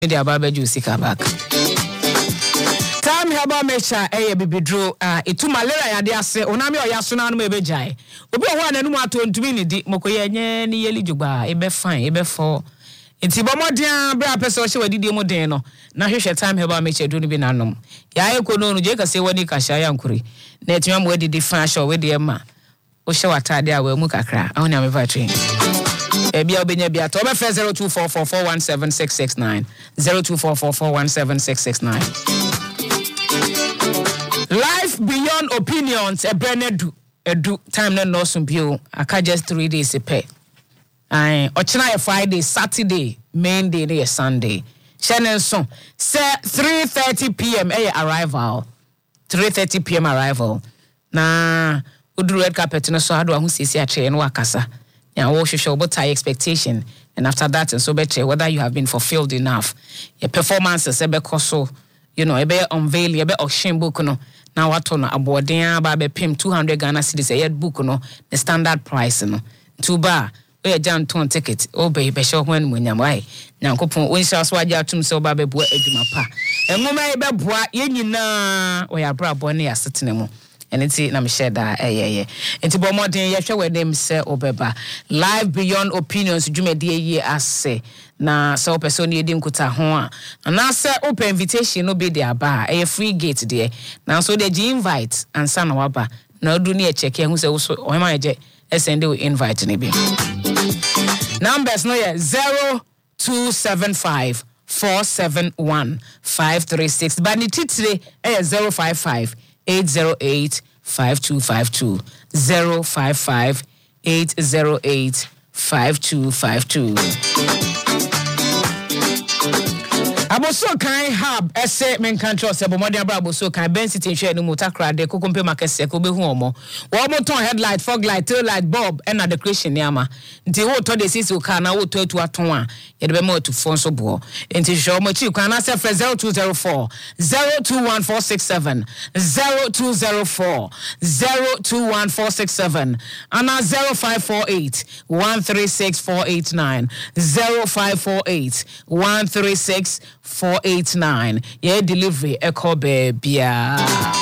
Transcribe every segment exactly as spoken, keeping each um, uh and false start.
media baba ju sika back time haba mecha eye bibidro ah etu malaria ya de ase oname oyaso na no ebejai obi o ho ananu ato ntumi ni di mokoye nye ni yeli jugba ebe fine ebe for enti bomoden bra pese o hye wadidi mu den no na hwehwe time haba mecha do ni bi nanom ya ekono no je ka se wani ka sha ya nkuri na etima mu wadidi fan sha we de ma o hye watade a we mu kakra ahoni amefa train Ebia obenya bia to be zero two four four four one seven six six nine zero two four four four one seven six six nine. Life beyond opinions e brenedu edu time na no so bio aka just three days e pe ai ochina e Friday Saturday main day na Sunday channel so say three thirty p m e arrival three thirty p m arrival na udu red carpet na so ado ahu sisi a che no akasa. Yeah, what show about high expectation, and after that, and so better whether you have been fulfilled enough. Your performances, ebe koso, you know, ebe unveil, ebe auction book, no. Now what on a boarding, babe pim two hundred Ghana cedis a yet book, no, the standard price, no. Two bar, we a jam ton ticket. Oh, baby, show when when you're away. Now, coupon, when shall swag your tomb so babe boy eduma pa. And mama ebe boy, ye na, we are bra bonny a certain. And it's na me share that eh yeah yeah enti bo modern ye hwe we dem say obeba live beyond opinions dwumedie ye ase na so person ye dim kuta ho a na say open invitation no be there ba eh free gate there na so dey invite and san waba na odu ne check e hu say so o ma je send we invite ne bi numbers no ye zero two seven five four seven one five three six but ni titire eh zero five five eight zero eight five two five two zero five five eight zero eight five two five two. Aboso kan hub ese men control se bomode abra aboso kan ben city hwe no mutakra de kokompe makese ko behu omo wo mo ton headlight fog light tail light bulb and decoration ni ama nti wo to de sisi ka na wo to atu aton a ye de be mo to fon so bo nti hwe mo chi kan na se zero two zero four zero two one four six seven zero two zero four zero two one four six seven and zero five four eight one three six four eight nine zero five four eight one three six four eight nine. Yeah, delivery echo bebia.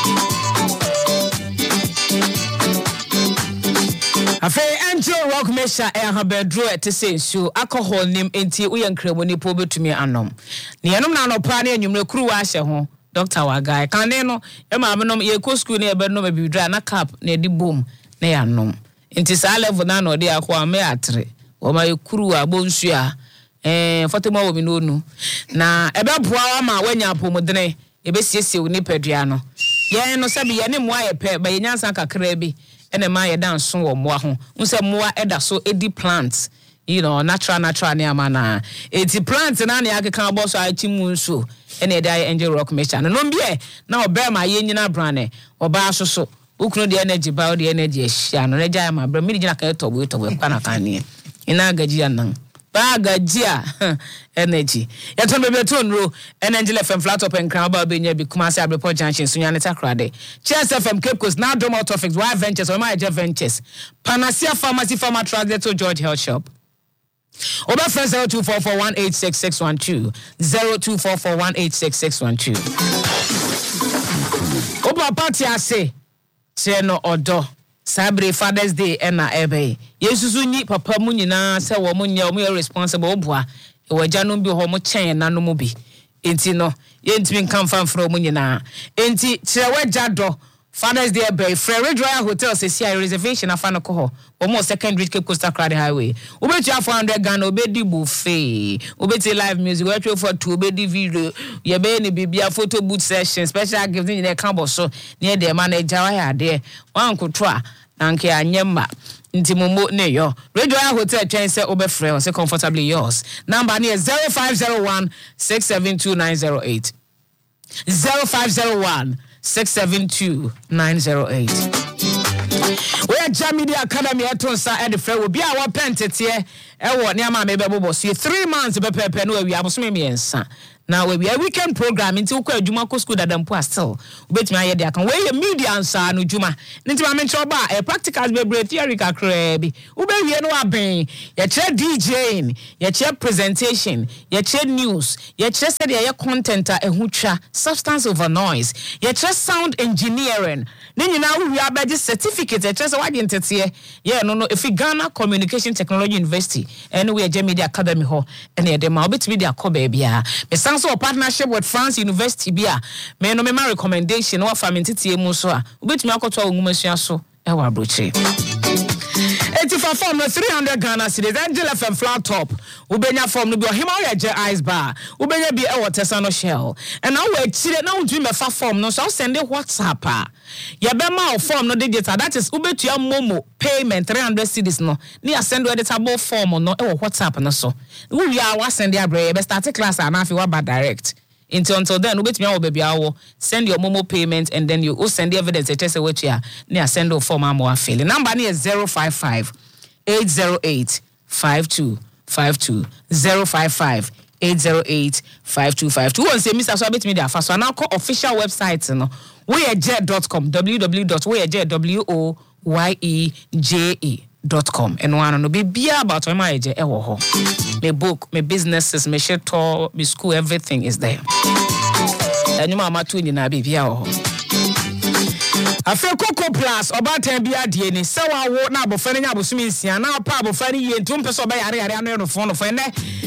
Afe Angel Rock Mesha e ha bedro ete sensu alcohol nim enti uye nkremo ni po betumi anom. Ne yenom na no pa na enwumre kuru wa hye ho. Doctor wa guy kan ne no e ma menom ye ko school na e be no ma bidra na cap na di bom na ya nom. Enti sa level na no de akwa me atre. Wo ma ye kuru wa bonsu a eh Fatima wo mi no nu na ebe boa ma wanya apomodene ebe siesie ni padua no ye no sabi ye ne moa ye pe ba ye nyansa kakra bi ene ma ye dan so wo moa ho unse moa eda so edi plants you know natural natural ne amana eti plant na ne akeka bo so achi mu nso ene eda Angel Rock Mesha no no bie na obe ma ye nyina brane oba so so ukunu de energy ba de energy ehia no ne jaya ma bra mi gina ka to bo to bo pa na kan ne ina gaji anan Bagajia energy. Yaton bebe ton ro Angel F M flat up and crown about being be Kumasi Abreport Junction Sunyanita Krade. Cheers F M Cape Coast now Domo Traffic Y Ventures or my Ventures. Panacea Pharmacy Pharma Truck to George Health Shop. Over friend zero two four four one eight six six one two zero two four four one eight six six one two. Oba party I say Cheno Odo. Sabre Father's Day ena ebe yesusu nyi papa mu nyina se wo mu nya wo mu responsible oboa e waja no bi ho mo chen na no mu bi enti no ye ntimi kan fan fro mu nyina enti kire waja do Father's Day ebe Frere Royal Hotel se si reservation afa no ko ho wo mo secondary Cape Coastal Crowd Highway obetu four hundred Ghana obedi buffet obeti live music we twe for two obedi video ye be ni bibia photo booth session special gift ni ne kan bo so ne de manager wa ya de wan koto a anke anyema nti momo ne yo Radio Hotel twen se obefre o se comfortably yours number ne zero five zero one six seven two nine zero eight zero five zero one six seven two nine zero eight. We are Jam Media Academy etonsa e de frɛ obi a wa pentete e wo ne ama me bebobo so three months be pepe no wi aboso me ensa Now we be a weekend program until kwa juma ko school that dampo still ubetimi aye dia kan we media ansa no juma nti ma mencho ba e practicals be bre theory kakra bi ubewie no aben ye chere DJing ye chere presentation ye chere news ye chere said ye content a ehu twa substance over noise ye chere sound engineering ni nyina we abaje certificate ye chere say wage ntete ye no no efi Ghana Communication Technology University anyway je media academy ho ene ye de ma obetimi dia ko ba bia me so partnership with France University bia me no me my recommendation wa fa me titie mu so a obetumi akoto awumasua so e wa broche eighty-four form no three hundred Ghana cedis Angel F M flat top ubenya form no bi ohima o je ice bar ubenya bi e water no shell and now we chire na untu me fa form no so send WhatsApp a ye be ma form no digital that is ubetua momo payment three hundred cedis no ni send editable form no e WhatsApp no so we are wa send abre be start class and afi wa ba direct until until then ubetumi awo baby awo send your momo payment and then you will send the evidence just say what you are near send o form am fill number ni is zero five five eight zero eight five two five two zero five five eight zero eight five two five two won say Mister So betumi dey afa so na call official website no woyeje dot com w w w dot woyeje w o y e j e dot com and one no be bia about my eje e wo ho my book my businesses my share tour my school everything is there and you mama tu ni na be bia wo ho afi Coco Plus obatan bia de ni se wa wo na abofani nya abosumi nsia na pa abofani ye ntum pese oba yare yare ano no fo no fo ne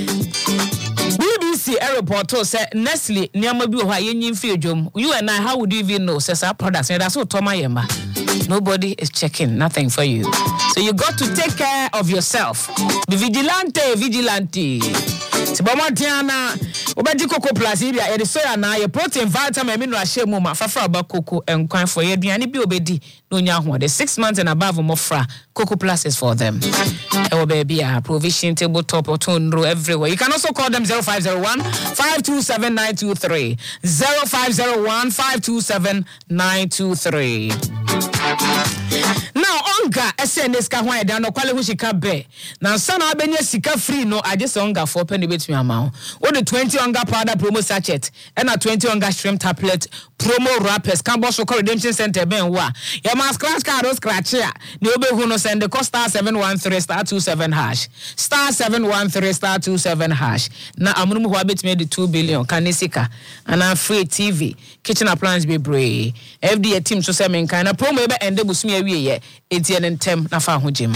B B C a report say Nestle niam bi ho ayenyi fi edwom you and I how would you even know say sa products that's so toma yema. Nobody is checking, nothing for you. So you got to take care of yourself. Be vigilante, vigilante. Tibomotiana, Obaji Coco Plus, Ibia, Edi Soya na, your protein, vitamin, mineral, shea, muma, fafra, about cocoa, and coin for you, and be obedi, no nyahwa. The six months and above, mofra, Coco Plus is for them. Ewo baby, provision, tabletop, or tone everywhere. You can also call them zero five zero one, five two seven, nine two three. zero five zero one, five two seven, nine two three. Now onga S N S ka hwan da no kwale hu sika be na nsa na abenya sika free no agese onga four penny betumi ama wo the twenty onga powder promo sachet and a twenty onga shrimp tablet promo wrappers can boss for redemption center ben wa ya ma scratch card o scratch ya ne obehu no send the cost star seven one three star two seven hash star seven one three star two seven hash na amunum ho abetumi the two billion kanisika and free T V kitchen appliance be brave F D A team so say men kind of promo be ende busumi awie ye etien ntem na fa ho gem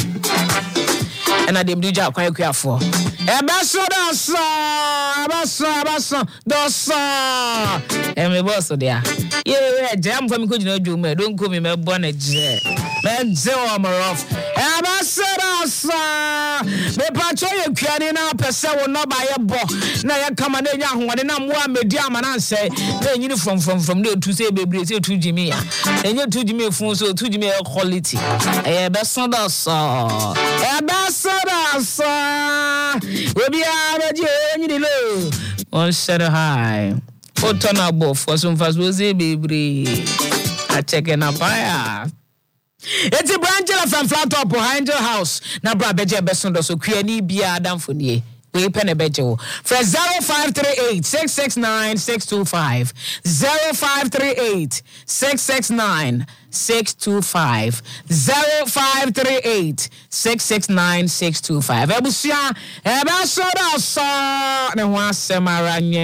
and adem du ja kwan akuafo e be so da so aba so aba so do so e me boss dia ye ye jam fa mi ko jina dwom e don ko mi me bo na je me je o morof e aba so da so me pa cho ye kuane na pese wo no ba ye bo na ye kama na nya hoade na mo amedi amana nse na nyini from from from na tu se bebre se tu jimi ya enye tu jimi fun so tu jimi quality e be so da so e be so da so obi a je nyini lo on set high photo na bof for some fast was e bebre a check na fire. It's a branch of flat top behind your house. Na bra beje besondo so kuani bia damfonie. We pen a bejo. For zero five three eight six six nine six two five. zero five three eight six six nine six two five. zero five three eight six six nine six two five. Ebusia, ebasoda so ne ho asemaranye.